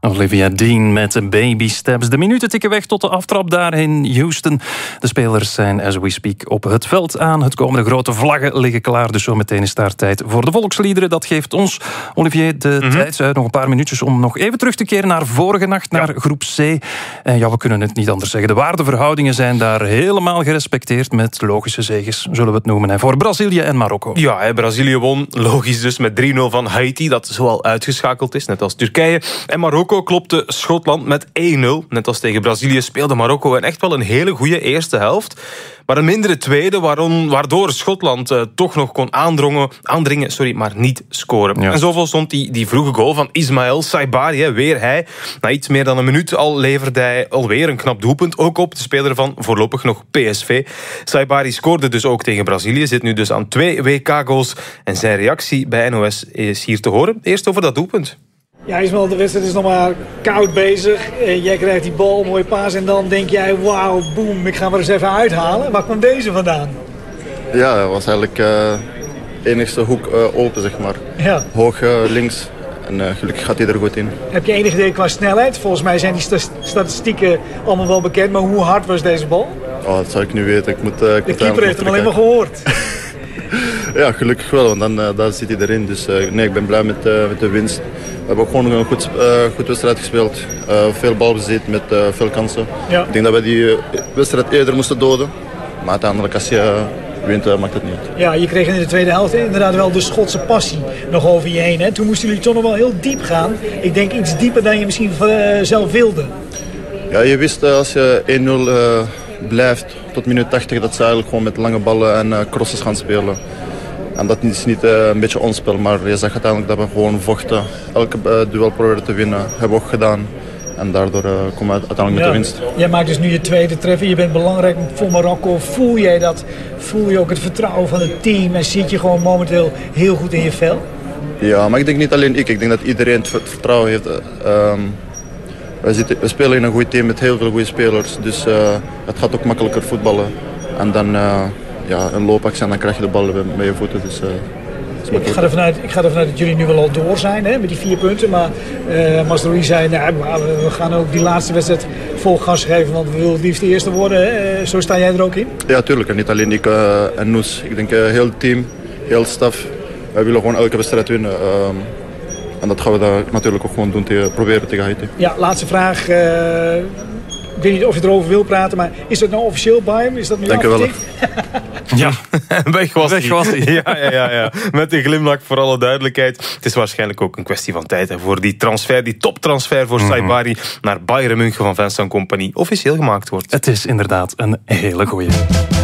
Olivia Dean met Baby Steps. De minuten tikken weg tot de aftrap daar in Houston. De spelers zijn as we speak op het veld aan. Het komende grote vlaggen liggen klaar. Dus zometeen is daar tijd voor de volksliederen. Dat geeft ons, Olivier, de tijd. Nog een paar minuutjes om nog even terug te keren naar vorige nacht, naar groep C. En ja, we kunnen het niet anders zeggen. De waardeverhoudingen zijn daar helemaal gerespecteerd met logische zeges, zullen we het noemen, voor Brazilië en Marokko. Ja, Brazilië won logisch dus met 3-0 van Haiti, dat zoal uitgeschakeld is, net als Turkije. En Marokko klopte Schotland met 1-0. Net als tegen Brazilië speelde Marokko echt wel een hele goede eerste helft. Maar een mindere tweede, waardoor Schotland toch nog kon aandringen, maar niet scoren. Ja. En zo stond die vroege goal van Ismaël Saibari, weer hij. Na iets meer dan een minuut al leverde hij alweer een knap doelpunt, ook op de speler van voorlopig nog PSV. Saibari scoorde dus ook tegen Brazilië, zit nu dus aan 2 WK-goals. En zijn reactie bij NOS is hier te horen. Eerst over dat doelpunt. Ja, Ismaël, de wedstrijd is nog maar koud bezig. Jij krijgt die bal, mooie paas en dan denk jij, wauw, boem, ik ga hem er eens even uithalen. Waar kwam deze vandaan? Ja, dat was eigenlijk de enigste hoek open, zeg maar. Ja. Hoog links en gelukkig gaat hij er goed in. Heb je enig idee qua snelheid? Volgens mij zijn die statistieken allemaal wel bekend, maar hoe hard was deze bal? Oh, dat zou ik nu weten. De keeper heeft hem alleen maar gehoord. Ja, gelukkig wel, want dan zit hij erin. Dus nee, ik ben blij met de winst. We hebben ook gewoon een goed wedstrijd gespeeld. Veel balbezit met veel kansen. Ja. Ik denk dat we die wedstrijd eerder moesten doden. Maar uiteindelijk, als je wint, maakt het niet uit. Ja, je kreeg in de tweede helft inderdaad wel de Schotse passie nog over je heen. Hè? Toen moesten jullie toch nog wel heel diep gaan. Ik denk iets dieper dan je misschien zelf wilde. Ja, je wist als je 1-0 blijft tot minuut 80... dat ze eigenlijk gewoon met lange ballen en crosses gaan spelen. En dat is niet een beetje ons spel, maar je zag uiteindelijk dat we gewoon vochten. Elke duel proberen te winnen, hebben we ook gedaan. En daardoor komen we uiteindelijk met de winst. Jij maakt dus nu je tweede treffer, je bent belangrijk voor Marokko. Voel jij dat? Voel je ook het vertrouwen van het team en zit je gewoon momenteel heel goed in je vel? Ja, maar ik denk niet alleen ik denk dat iedereen het vertrouwen heeft. We spelen in een goed team met heel veel goede spelers, dus het gaat ook makkelijker voetballen. En dan een loopactie en dan krijg je de bal met je voeten. Dus, ik ga ervan uit dat jullie nu wel al door zijn, hè, met die 4 punten. Maar Mazraoui zei, we gaan ook die laatste wedstrijd vol gas geven, want we willen het liefst de eerste worden. Hè. Zo sta jij er ook in? Ja, tuurlijk. En niet alleen ik en Noes. Ik denk heel het team, heel het staf. Wij willen gewoon elke wedstrijd winnen. En dat gaan we daar natuurlijk ook gewoon doen, proberen tegen Haiti. Ja, laatste vraag. Ik weet niet of je erover wil praten, maar is dat nou officieel bij hem? Is dat nu Dank u wel. Ja, weg was hij. Ja. Met een glimlach voor alle duidelijkheid. Het is waarschijnlijk ook een kwestie van tijd voor die transfer, die toptransfer voor Saibari naar Bayern München van Vincent Kompany officieel gemaakt wordt. Het is inderdaad een hele goeie.